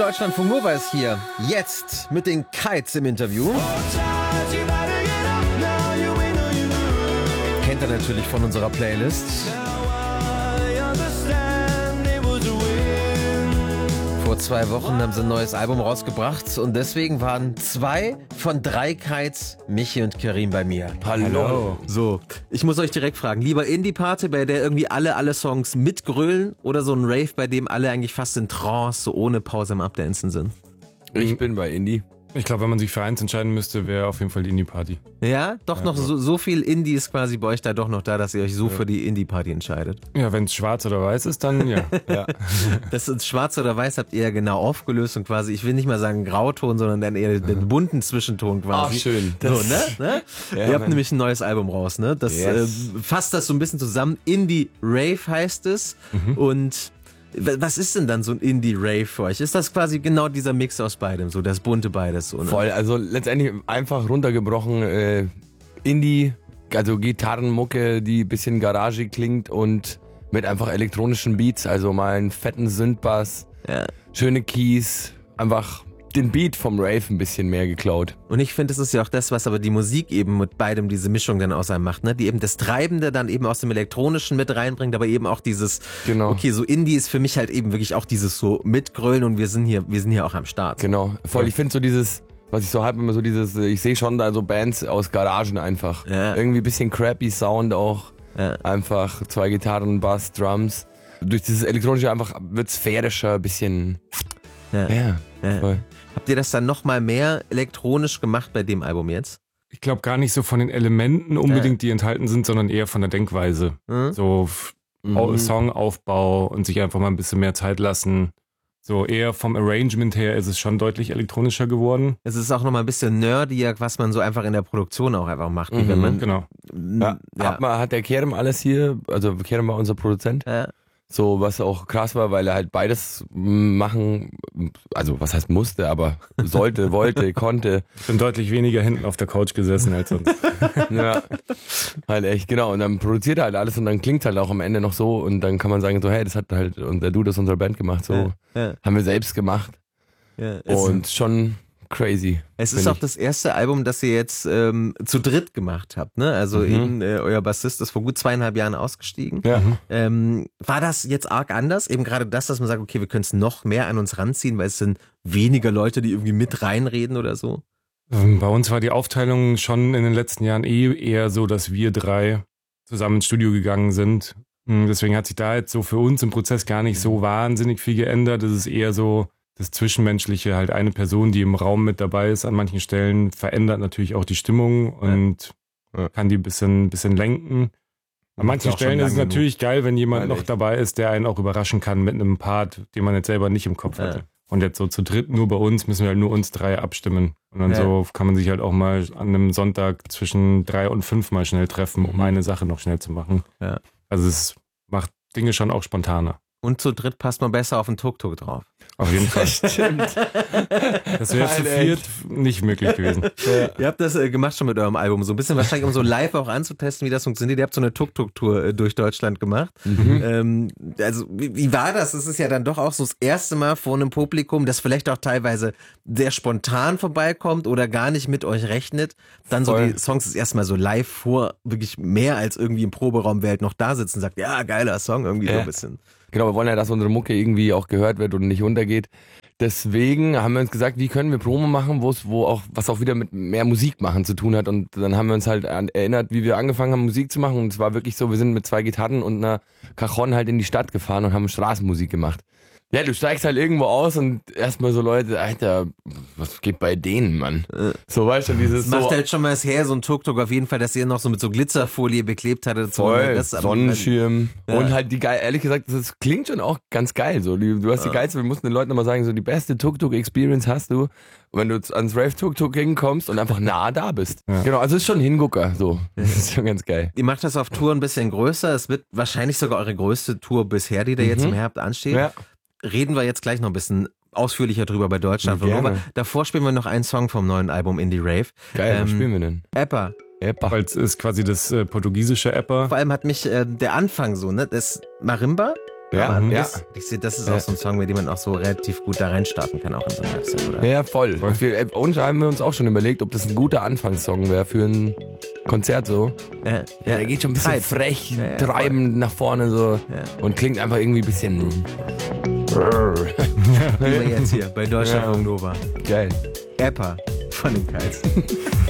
Deutschlandfunk Nova ist hier. Jetzt mit den Kites im Interview. Kennt ihr natürlich von unserer Playlist. Vor 2 Wochen haben sie ein neues Album rausgebracht und deswegen waren 2 von 3 Kites, Michi und Karim, bei mir. Hallo. So, ich muss euch direkt fragen, lieber Indie-Party, bei der irgendwie alle Songs mitgrölen oder so ein Rave, bei dem alle eigentlich fast in Trance, so ohne Pause am Abdancen sind? Ich bin bei Indie. Ich glaube, wenn man sich für eins entscheiden müsste, wäre auf jeden Fall die Indie-Party. Ja, doch ja, noch so viel Indie ist quasi bei euch da doch noch da, dass ihr euch so für die Indie-Party entscheidet. Ja, wenn es schwarz oder weiß ist, dann ja. Ja. Das ist schwarz oder weiß habt ihr ja genau aufgelöst und quasi, ich will nicht mal sagen Grauton, sondern dann eher den bunten Zwischenton quasi. Ach, schön. So, ne? Ja, ihr habt nämlich ein neues Album raus, ne? Das fasst das so ein bisschen zusammen. Indie-Rave heißt es. Und was ist denn dann so ein Indie-Rave für euch? Ist das quasi genau dieser Mix aus beidem, so das bunte beides? So, ne? Voll, also letztendlich einfach runtergebrochen Indie, also Gitarrenmucke, die ein bisschen garagig klingt und mit einfach elektronischen Beats, also mal einen fetten Synthbass, schöne Keys, einfach den Beat vom Rave ein bisschen mehr geklaut. Und ich finde, das ist ja auch das, was aber die Musik eben mit beidem diese Mischung dann aus einem macht, ne? Die eben das Treibende dann eben aus dem Elektronischen mit reinbringt, aber eben auch dieses, okay, so Indie ist für mich halt eben wirklich auch dieses so mitgrölen und wir sind hier auch am Start. Genau, voll, ich finde so dieses, was ich so habe, immer so dieses, ich sehe schon da so Bands aus Garagen einfach. Ja. Irgendwie ein bisschen crappy Sound auch, einfach 2 Gitarren, Bass, Drums. Durch dieses Elektronische einfach wird es sphärischer, ein bisschen, voll. Habt ihr das dann nochmal mehr elektronisch gemacht bei dem Album jetzt? Ich glaube gar nicht so von den Elementen unbedingt, die enthalten sind, sondern eher von der Denkweise. So Songaufbau und sich einfach mal ein bisschen mehr Zeit lassen. So eher vom Arrangement her ist es schon deutlich elektronischer geworden. Es ist auch nochmal ein bisschen nerdier, was man so einfach in der Produktion auch einfach macht. Wie wenn man, genau. Hat der Kerem alles hier, also Kerem war unser Produzent. So, was auch krass war, weil er halt beides machen, also was heißt musste, aber sollte, wollte, konnte. Ich bin deutlich weniger hinten auf der Couch gesessen als sonst. Ja, halt echt, genau. Und dann produziert er halt alles und dann klingt halt auch am Ende noch so und dann kann man sagen so, hey, das hat halt, und der Dude aus unserer Band gemacht, so. Haben wir selbst gemacht. Und schon crazy. Es ist auch das erste Album, das ihr jetzt zu dritt gemacht habt, ne? Also eben euer Bassist ist vor gut 2,5 Jahren ausgestiegen. Ja. War das jetzt arg anders? Eben gerade das, dass man sagt, okay, wir können es noch mehr an uns ranziehen, weil es sind weniger Leute, die irgendwie mit reinreden oder so? Bei uns war die Aufteilung schon in den letzten Jahren eher so, dass wir 3 zusammen ins Studio gegangen sind. Deswegen hat sich da jetzt so für uns im Prozess gar nicht so wahnsinnig viel geändert. Es ist eher so das Zwischenmenschliche, halt eine Person, die im Raum mit dabei ist an manchen Stellen, verändert natürlich auch die Stimmung und kann die ein bisschen lenken. An manchen Stellen ist es natürlich geil, wenn jemand noch dabei ist, der einen auch überraschen kann mit einem Part, den man jetzt selber nicht im Kopf hatte. Und jetzt so zu dritt nur bei uns müssen wir halt nur uns 3 abstimmen. Und dann so kann man sich halt auch mal an einem Sonntag zwischen 3 und 5 mal schnell treffen, um eine Sache noch schnell zu machen. Ja. Also es macht Dinge schon auch spontaner. Und zu dritt passt man besser auf den Tuk-Tuk drauf. Auf jeden Fall. Stimmt. Das wäre zu viert nicht möglich gewesen. Ihr habt das gemacht schon mit eurem Album, so ein bisschen wahrscheinlich, um so live auch anzutesten, wie das funktioniert. Ihr habt so eine Tuk-Tuk-Tour durch Deutschland gemacht. Also wie war das? Es ist ja dann doch auch so das erste Mal vor einem Publikum, das vielleicht auch teilweise sehr spontan vorbeikommt oder gar nicht mit euch rechnet. Dann so die Songs das erste Mal so live vor, wirklich mehr als irgendwie im Proberaum, wer halt noch da sitzt und sagt, ja, geiler Song, irgendwie so ein bisschen. Genau, wir wollen ja, dass unsere Mucke irgendwie auch gehört wird und nicht untergeht. Deswegen haben wir uns gesagt, wie können wir Promo machen, was auch wieder mit mehr Musik machen zu tun hat. Und dann haben wir uns halt erinnert, wie wir angefangen haben, Musik zu machen. Und es war wirklich so, wir sind mit 2 Gitarren und einer Cajon halt in die Stadt gefahren und haben Straßenmusik gemacht. Ja, du steigst halt irgendwo aus und erstmal so Leute, Alter, was geht bei denen, Mann? So, weißt du, dieses macht halt schon mal her, so ein Tuk-Tuk auf jeden Fall, dass ihr noch so mit so Glitzerfolie beklebt hattet. Voll, das Sonnenschirm. Und halt ehrlich gesagt, das klingt schon auch ganz geil. So, du hast die geilste, wir mussten den Leuten immer sagen, so die beste Tuk-Tuk-Experience hast du, wenn du ans Rave Tuk-Tuk hinkommst und einfach nah da bist. Ja. Genau, also es ist schon ein Hingucker, so. Das ist schon ganz geil. Ihr macht das auf Tour ein bisschen größer, es wird wahrscheinlich sogar eure größte Tour bisher, die da jetzt im Herbst ansteht. Ja. Reden wir jetzt gleich noch ein bisschen ausführlicher drüber bei Deutschland. Aber davor spielen wir noch einen Song vom neuen Album Indie Rave. Geil, was spielen wir denn? Epa. Weil es ist quasi das portugiesische Epa. Vor allem hat mich der Anfang so, ne, das Marimba Ja, Aber ja. Ich sehe, das ist auch so ein Song, mit dem man auch so relativ gut da reinstarten kann, auch in so ein Live-Set, oder? Ja, voll. Und haben wir uns auch schon überlegt, ob das ein guter Anfangssong wäre für ein Konzert so. Ja, Der geht schon ein bisschen Treibt. frech, Ja, treibend nach vorne so und klingt einfach irgendwie ein bisschen Wie wir jetzt hier bei Deutschlandfunk Nova. geil. Rapper von den Kites.